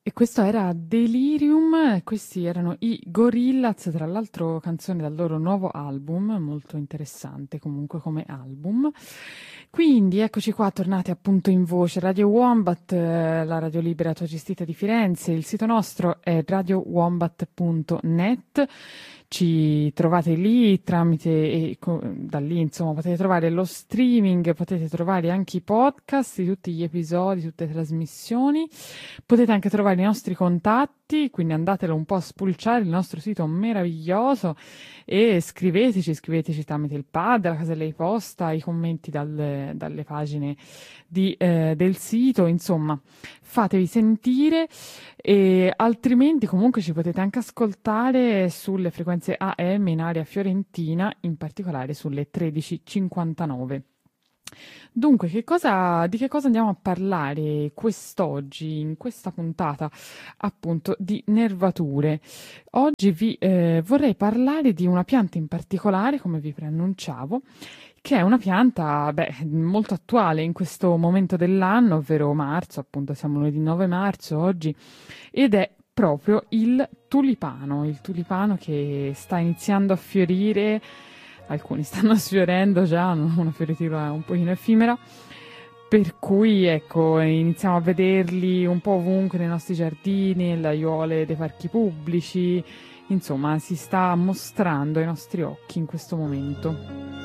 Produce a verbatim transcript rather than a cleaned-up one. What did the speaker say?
E questo era Delirium, e questi erano i Gorillaz, tra l'altro canzone dal loro nuovo album, molto interessante comunque come album. Quindi eccoci qua, tornati appunto in voce Radio Wombat, eh, la radio libera tua gestita di Firenze. Il sito nostro è radio wombat punto net. Ci trovate lì tramite, e co- da lì insomma potete trovare lo streaming, potete trovare anche i podcast di tutti gli episodi, tutte le trasmissioni. Potete anche trovare i nostri contatti, quindi andatelo un po' a spulciare, il nostro sito meraviglioso, e scriveteci, scriveteci tramite il pad, la casella di posta, i commenti dalle, dalle pagine di, eh, del sito, insomma, fatevi sentire, e altrimenti comunque ci potete anche ascoltare sulle frequenze A M in area fiorentina, in particolare sulle tredici cinquantanove. Dunque, che cosa, di che cosa andiamo a parlare quest'oggi, in questa puntata appunto di nervature? Oggi vi eh, vorrei parlare di una pianta in particolare, come vi preannunciavo, che è una pianta, beh, molto attuale in questo momento dell'anno, ovvero marzo, appunto siamo lunedì nove marzo oggi, ed è proprio il tulipano, il tulipano che sta iniziando a fiorire. Alcuni stanno sfiorendo già, hanno una fioritura un pochino effimera, per cui ecco, iniziamo a vederli un po' ovunque nei nostri giardini, nelle aiuole dei parchi pubblici, insomma si sta mostrando ai nostri occhi in questo momento.